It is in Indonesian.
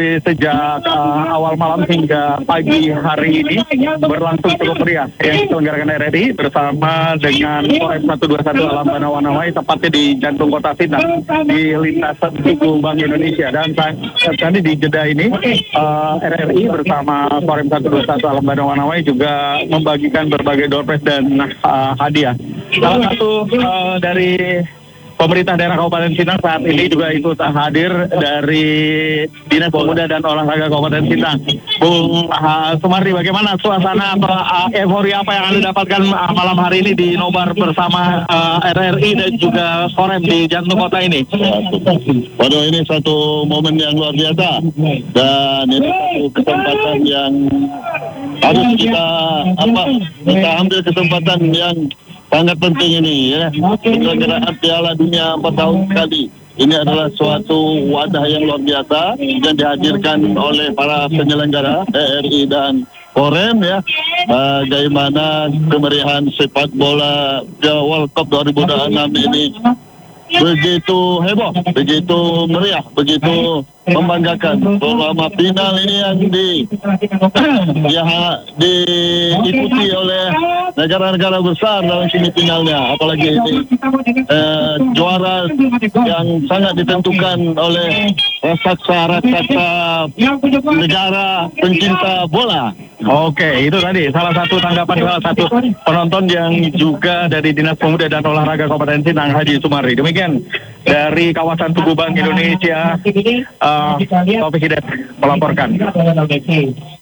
Sejak awal malam hingga pagi hari ini berlangsung cukup meriah yang diselenggarakan RRI bersama dengan Korem 121 Alam Banawanawai tepatnya di jantung kota Sintang di lintasan suku Bank Indonesia. Dan tadi di jeda ini RRI bersama Korem 121 Alam Banawanawai juga membagikan berbagai door prize dan hadiah. Salah satu dari pemerintah daerah Kabupaten Sintang saat ini juga ikut hadir dari Dinas Pemuda dan Olahraga Kabupaten Sintang. Bung Sumardi, bagaimana suasana atau euforia apa yang Anda dapatkan malam hari ini di nobar bersama RRI dan juga Korem di jantung kota ini? Waduh, ini satu momen yang luar biasa dan ini satu kesempatan yang harus kita ambil kesempatan yang sangat penting ini ya. Penyelenggaraan Piala Dunia 4 tahun sekali. Ini adalah suatu wadah yang luar biasa yang dihadirkan oleh para penyelenggara RRI dan Korem ya. Bagaimana kemeriahan sepak bola World Cup 2026 ini begitu heboh, begitu meriah, begitu membanggakan. Selama final ini yang diikuti oleh negara-negara besar dalam semifinalnya, apalagi ini juara yang sangat ditentukan oleh raksasa negara pencinta bola. Oke, itu tadi salah satu tanggapan salah satu penonton yang juga dari Dinas Pemuda dan Olahraga Kabupaten Sintang, Haji Sumardi. Demikian dari kawasan Tugu Bank Indonesia, Taufik Hidayat melaporkan.